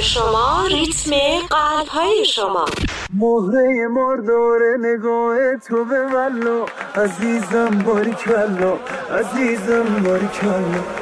شما، ریتم قلب‌های شما. مهره مردور نگاه تو به والو، عزیزم باریکالله، عزیزم باریکالله.